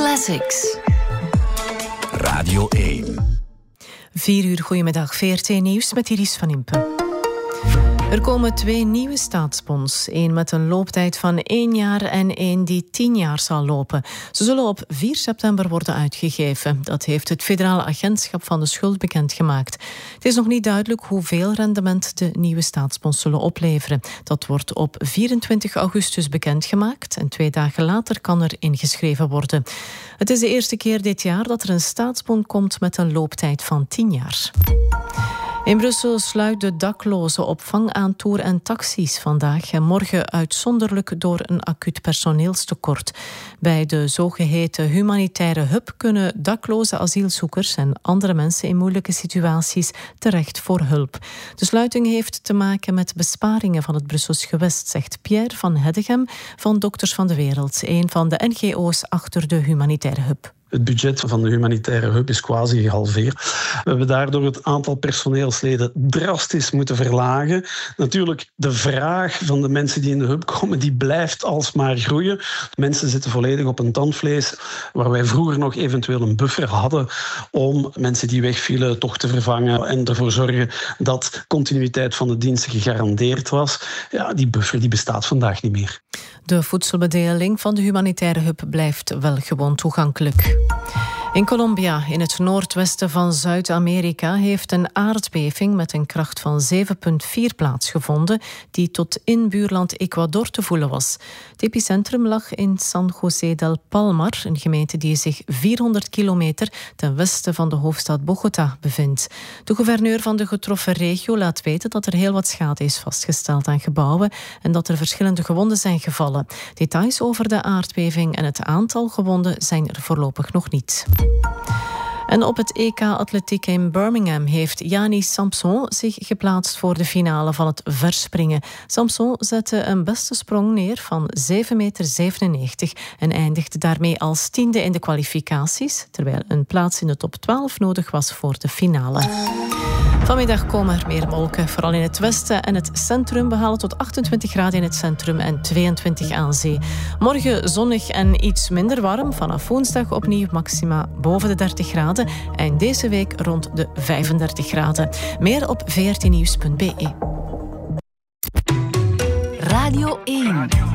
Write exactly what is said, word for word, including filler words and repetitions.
Classics. Radio één. Vier uur, goedemiddag, V R T Nieuws met Iris van Impe. Er komen twee nieuwe staatsbons. Eén met een looptijd van één jaar en één die tien jaar zal lopen. Ze zullen op vier september worden uitgegeven. Dat heeft het Federale Agentschap van de Schuld bekendgemaakt. Het is nog niet duidelijk hoeveel rendement de nieuwe staatsbons zullen opleveren. Dat wordt op vierentwintig augustus bekendgemaakt en twee dagen later kan er ingeschreven worden. Het is de eerste keer dit jaar dat er een staatsbon komt met een looptijd van tien jaar. In Brussel sluit de daklozenopvang aan toer- en taxis vandaag en morgen uitzonderlijk door een acuut personeelstekort. Bij de zogeheten humanitaire hub kunnen dakloze asielzoekers en andere mensen in moeilijke situaties terecht voor hulp. De sluiting heeft te maken met besparingen van het Brussels gewest, zegt Pierre van Heddegem van Dokters van de Wereld, een van de N G O's achter de humanitaire hub. Het budget van de humanitaire hub is quasi gehalveerd. We hebben daardoor het aantal personeelsleden drastisch moeten verlagen. Natuurlijk, de vraag van de mensen die in de hub komen, die blijft alsmaar groeien. Mensen zitten volledig op een tandvlees, waar wij vroeger nog eventueel een buffer hadden om mensen die wegvielen toch te vervangen en ervoor zorgen dat continuïteit van de diensten gegarandeerd was. Ja, die buffer die bestaat vandaag niet meer. De voedselbedeling van de humanitaire hub blijft wel gewoon toegankelijk. In Colombia, in het noordwesten van Zuid-Amerika, heeft een aardbeving met een kracht van zeven komma vier plaatsgevonden, die tot in buurland Ecuador te voelen was. Het epicentrum lag in San José del Palmar, een gemeente die zich vierhonderd kilometer ten westen van de hoofdstad Bogota bevindt. De gouverneur van de getroffen regio laat weten dat er heel wat schade is vastgesteld aan gebouwen en dat er verschillende gewonden zijn gevallen. Details over de aardbeving en het aantal gewonden zijn er voorlopig nog niet. En op het E K Atletiek in Birmingham heeft Yanis Samson zich geplaatst voor de finale van het verspringen. Samson zette een beste sprong neer van zeven komma zevenennegentig meter en eindigde daarmee als tiende in de kwalificaties, terwijl een plaats in de top twaalf nodig was voor de finale. Vanmiddag komen er meer wolken, vooral in het westen en het centrum. We halen tot achtentwintig graden in het centrum en tweeëntwintig aan zee. Morgen zonnig en iets minder warm. Vanaf woensdag opnieuw maxima boven de dertig graden. En deze week rond de vijfendertig graden. Meer op v r t nieuws punt b e. Radio één.